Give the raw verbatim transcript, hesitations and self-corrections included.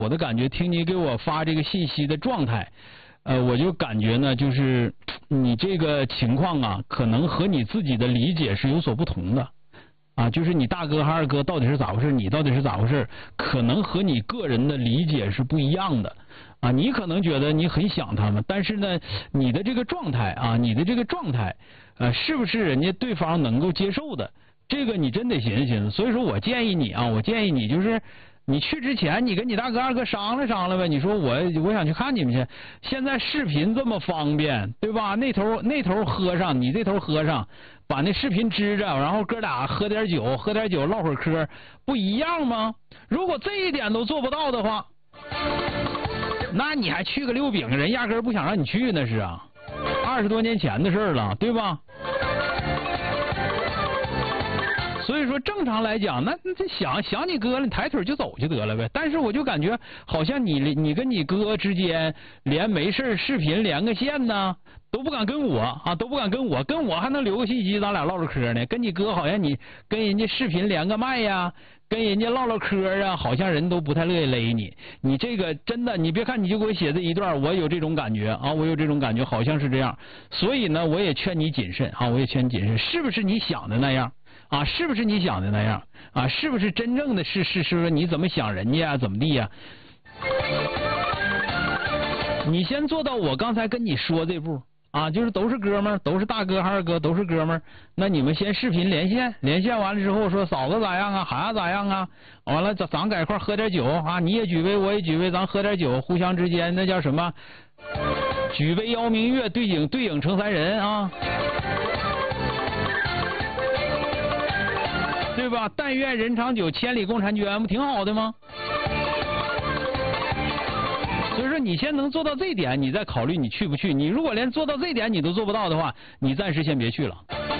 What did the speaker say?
我的感觉，听你给我发这个信息的状态，呃，我就感觉呢，就是你这个情况啊，可能和你自己的理解是有所不同的。啊，就是你大哥和二哥到底是咋回事？你到底是咋回事？可能和你个人的理解是不一样的啊。你可能觉得你很想他们，但是呢，你的这个状态啊，你的这个状态，呃，是不是人家对方能够接受的？这个你真得寻思寻思。所以说我建议你啊，我建议你就是。你去之前，你跟你大哥二哥商量商量呗。你说我我想去看你们去，现在视频这么方便，对吧？那头那头喝上，你这头喝上，把那视频支着，然后哥俩喝点酒，喝点酒唠会儿嗑，不一样吗？如果这一点都做不到的话，那你还去个溜饼，人压根不想让你去那是啊，二十多年前的事了，对吧？所以说，正常来讲，那那想想你哥了，你抬腿就走就得了呗。但是我就感觉，好像你你跟你哥之间连没事视频连个线呢，都不敢跟我啊，都不敢跟我，跟我还能留个信息，咱俩唠唠嗑呢。跟你哥好像你跟人家视频连个麦呀，跟人家唠唠嗑啊，好像人都不太乐意勒你。你这个真的，你别看你就给我写这一段，我有这种感觉啊，我有这种感觉，好像是这样。所以呢，我也劝你谨慎啊，我也劝你谨慎，是不是你想的那样？啊，是不是你想的那样？啊，是不是真正的是是是说你怎么想人家啊？怎么地呀、啊？你先做到我刚才跟你说这步啊，就是都是哥们儿，都是大哥二哥，都是哥们儿。那你们先视频连线，连线完了之后说嫂子咋样啊，孩子咋样啊？完了咱咱搁一块喝点酒啊，你也举杯我也举杯，咱喝点酒，互相之间那叫什么？举杯邀明月，对影对影成三人啊。对吧？但愿人长久，千里共婵娟，不挺好的吗？所以说，你先能做到这点，你再考虑你去不去。你如果连做到这点你都做不到的话，你暂时先别去了。